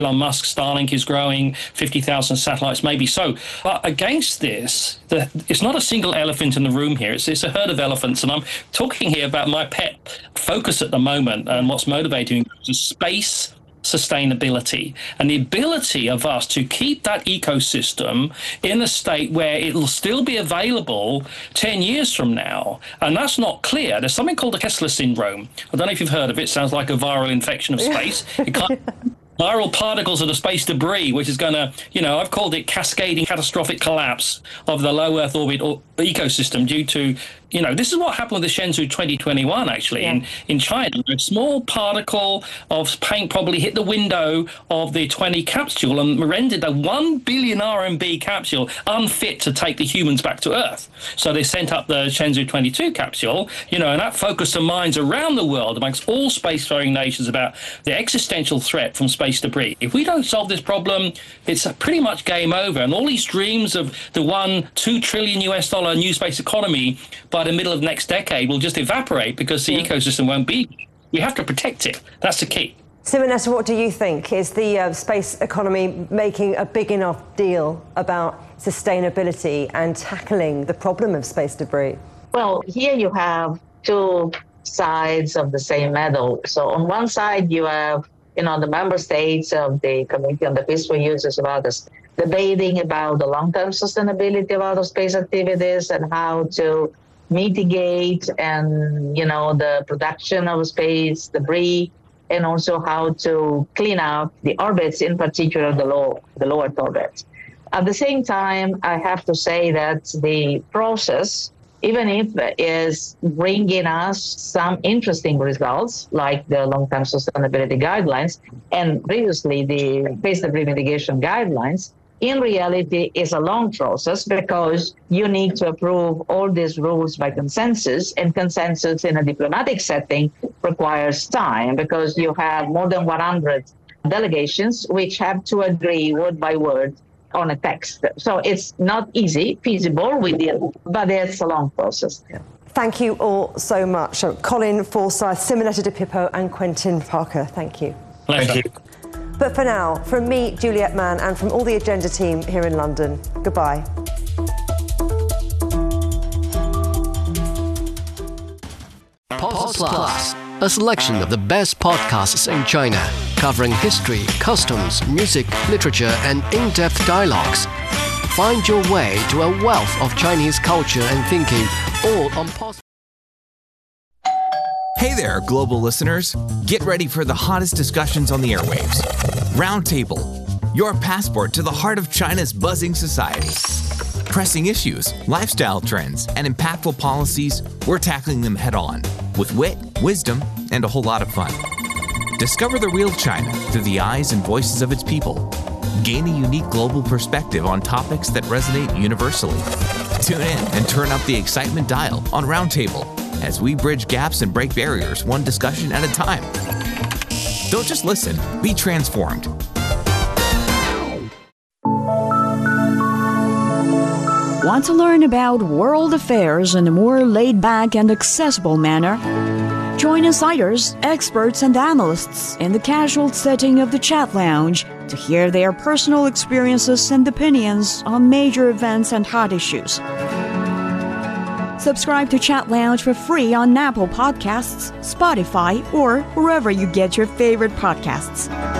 Elon Musk, Starlink is growing, 50,000 satellites, maybe so. But against this, it's not a single elephant in the room here. It's a herd of elephants. And I'm talking here about my pet focus at the moment and what's motivating is space sustainability and the ability of us to keep that ecosystem in a state where it'll still be available 10 years from now. And that's not clear. There's something called the Kessler syndrome. I don't know if you've heard of it. It sounds like a viral infection of space. It can't viral particles of the space debris, which is going to, I've called it cascading catastrophic collapse of the low Earth orbit ecosystem due to, this is what happened with the Shenzhou 2021, actually, in China. A small particle of paint probably hit the window of the 20 capsule and rendered a 1 billion RMB capsule unfit to take the humans back to Earth. So they sent up the Shenzhou 22 capsule, and that focused the minds around the world amongst all spacefaring nations about the existential threat from space debris. If we don't solve this problem, it's pretty much game over. And all these dreams of the $2 trillion new space economy by the middle of next decade will just evaporate because the ecosystem won't be. We have to protect it. That's the key. Simonetta, what do you think? Is the space economy making a big enough deal about sustainability and tackling the problem of space debris? Well, here you have two sides of the same medal. So on one side, you have the member states of the Committee on the Peaceful Uses of Outer Space debating about the long-term sustainability of outer space activities and how to mitigate and, the production of space debris, and also how to clean up the orbits, in particular the low Earth orbit. At the same time, I have to say that the process, even if it is bringing us some interesting results, like the long-term sustainability guidelines, and previously the space debris mitigation guidelines, in reality is a long process because you need to approve all these rules by consensus, and consensus in a diplomatic setting requires time because you have more than 100 delegations which have to agree word by word on a text. So it's not easy, feasible, but it's a long process. Yeah. Thank you all so much. So Colin Forsyth, Simonetta Di Pippo and Quentin Parker, thank you. Thank you. But for now, from me, Juliet Mann, and from all the Agenda team here in London, goodbye. Pod Plus, a selection of the best podcasts in China, covering history, customs, music, literature, and in-depth dialogues. Find your way to a wealth of Chinese culture and thinking, all on Pod. Hey there, global listeners. Get ready for the hottest discussions on the airwaves. Roundtable, your passport to the heart of China's buzzing society. Pressing issues, lifestyle trends, and impactful policies, we're tackling them head on, with wit, wisdom, and a whole lot of fun. Discover the real China through the eyes and voices of its people. Gain a unique global perspective on topics that resonate universally. Tune in and turn up the excitement dial on Roundtable as we bridge gaps and break barriers one discussion at a time. Don't just listen, be transformed. Want to learn about world affairs in a more laid-back and accessible manner? Join insiders, experts, and analysts in the casual setting of the Chat Lounge to hear their personal experiences and opinions on major events and hot issues. Subscribe to Chat Lounge for free on Apple Podcasts, Spotify, or wherever you get your favorite podcasts.